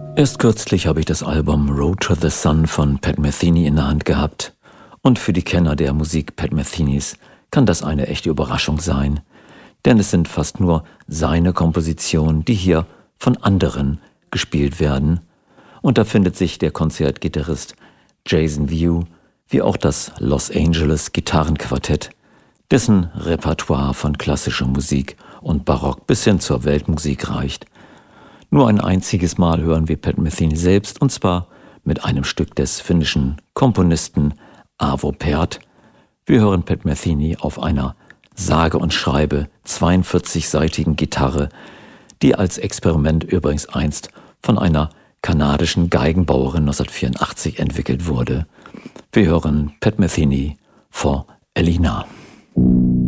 Erst kürzlich habe ich das Album Road to the Sun von Pat Metheny in der Hand gehabt. Und für die Kenner der Musik Pat Methenys kann das eine echte Überraschung sein. Denn es sind fast nur seine Kompositionen, die hier von anderen gespielt werden. Und da findet sich der Konzertgitarrist Jason View, wie auch das Los Angeles Gitarrenquartett, dessen Repertoire von klassischer Musik und Barock bis hin zur Weltmusik reicht. Nur ein einziges Mal hören wir Pat Metheny selbst, und zwar mit einem Stück des finnischen Komponisten Arvo Pärt. Wir hören Pat Metheny auf einer sage und schreibe 42-seitigen Gitarre, die als Experiment übrigens einst von einer kanadischen Geigenbauerin 1984 entwickelt wurde. Wir hören Pat Metheny for Elina.